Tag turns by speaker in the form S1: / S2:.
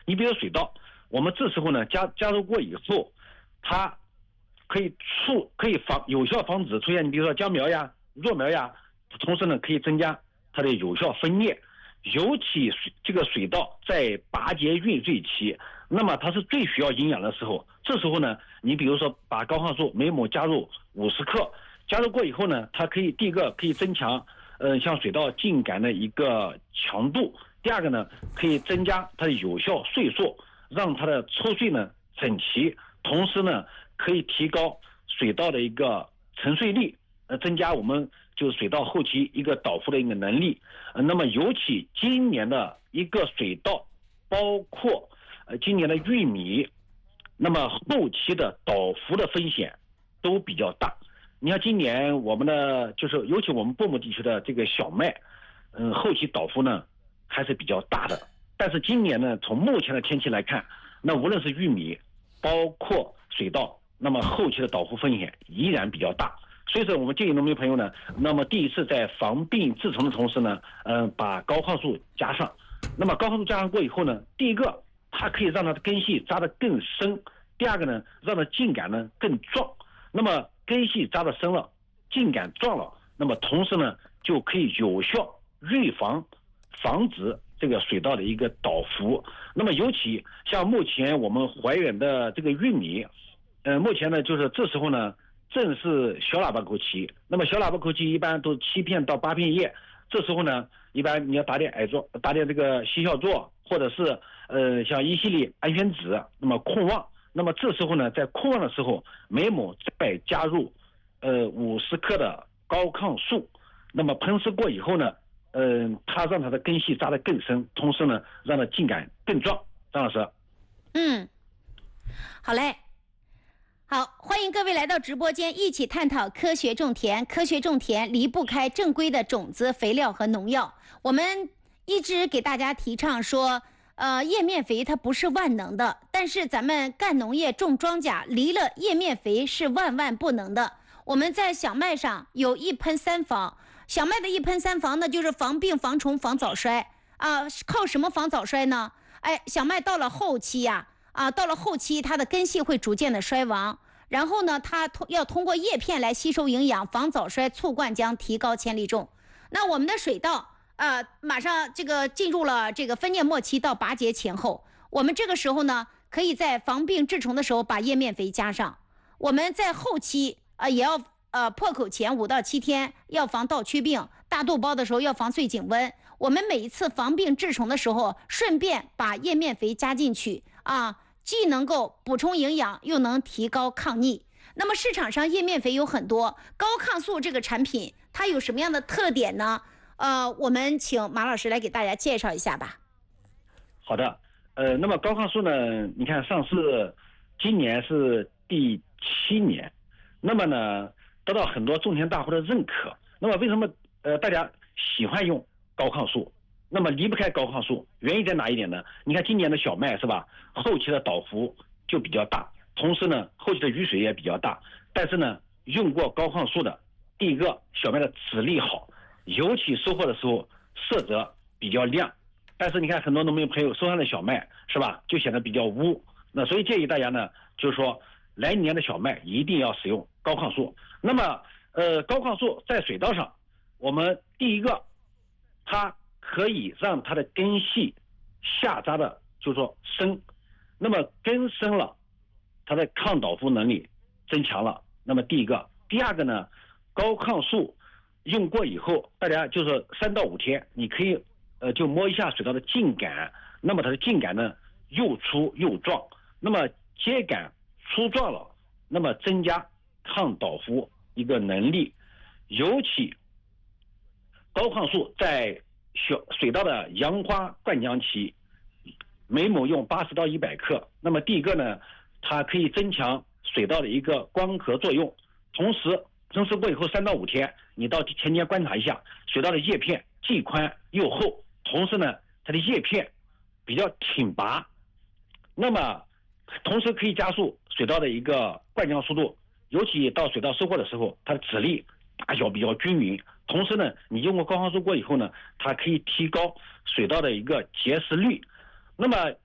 S1: 你比如水稻，我们这时候呢加入过以后，它可以有效防止出现你比如说僵苗呀、弱苗呀，同时呢可以增加它的有效分裂。尤其这个水稻在拔节孕穗期，那么它是最需要营养的时候。这时候呢，你比如说把高抗素每亩加入50克，加入过以后呢，它可以第一个可以增强像水稻茎秆的一个强度，第二个呢可以增加它的有效穗数，让它的抽穗呢整齐，同时呢可以提高水稻的一个沉穗率，增加我们就是水稻后期一个倒伏的一个能力。那么尤其今年的一个水稻，包括今年的玉米，那么后期的倒伏的风险都比较大。你看今年我们的就是尤其我们布木地区的这个小麦，后期倒伏呢还是比较大的。但是今年呢，从目前的天气来看，那无论是玉米，包括水稻，那么后期的倒伏风险依然比较大。所以说我们建议农民朋友呢，那么第一次在防病治虫的同时呢，把高抗素加上。那么高抗素加上过以后呢，第一个它可以让它的根系扎得更深，第二个呢让它茎秆呢更壮。那么根系扎得深了，茎秆壮了，那么同时呢就可以有效防止这个水稻的一个倒伏。那么尤其像目前我们怀远的这个玉米，目前呢就是这时候呢正是小喇叭沟期。那么小喇叭沟期一般都是7片到8片叶，这时候呢一般你要打点这个西效唑，或者是像1系列安宣酯，那么控旺。那么这时候呢在控旺的时候，每亩再加入50克的高抗素，那么喷施过以后呢，它让它的根系扎得更深，同时呢让它茎秆更壮。张老师，
S2: 好嘞。好，欢迎各位来到直播间，一起探讨科学种田。科学种田离不开正规的种子、肥料和农药。我们一直给大家提倡说，叶面肥它不是万能的，但是咱们干农业种庄稼，离了叶面肥是万万不能的。我们在小麦上有一喷三防，小麦的一喷三防呢，就是防病、防虫、防早衰啊。靠什么防早衰呢？小麦到了后期呀，到了后期它的根系会逐渐的衰亡，然后呢它要通过叶片来吸收营养，防早衰、促灌浆、提高千粒重。那我们的水稻马上这个进入了这个分蘖末期到拔节前后，我们这个时候呢可以在防病治虫的时候把叶面肥加上。我们在后期也要破口前5到7天要防稻缺病，大豆包的时候要防碎颈瘟。我们每一次防病治虫的时候，顺便把叶面肥加进去既能够补充营养，又能提高抗逆。那么市场上叶面肥有很多，高抗素这个产品它有什么样的特点呢？我们请马老师来给大家介绍一下吧。
S1: 好的，那么高抗素呢，你看上市今年是第7年，那么呢得到很多种田大户的认可。那么为什么大家喜欢用高抗素？那么离不开高抗素，原因在哪一点呢？你看今年的小麦是吧，后期的倒伏就比较大，同时呢后期的雨水也比较大，但是呢用过高抗素的，第一个小麦的籽力好，尤其收获的时候色泽比较亮。但是你看很多农民朋友收上的小麦是吧，就显得比较污。那所以建议大家呢，就是说来年的小麦一定要使用高抗素。那么高抗素在水稻上，我们第一个它可以让它的根系下扎的就是说深，那么根深了，它的抗倒伏能力增强了。那么第一个，第二个呢，高抗素用过以后，大家就是3到5天，你可以就摸一下水稻的茎秆，那么它的茎秆呢又粗又壮，那么秸秆粗壮了，那么增加抗倒伏一个能力。尤其高抗素在水稻的杨花灌浆期，每亩用80到100克。那么第一个呢，它可以增强水稻的一个光合作用，同时蒸施过以后3到5天，你到田间观察一下，水稻的叶片既宽又厚，同时呢它的叶片比较挺拔，那么同时可以加速水稻的一个灌浆速度，尤其到水稻收获的时候，它的籽粒大小比较均匀。同时呢，你用过高抗素过以后呢，它可以提高水稻的一个结实率。那么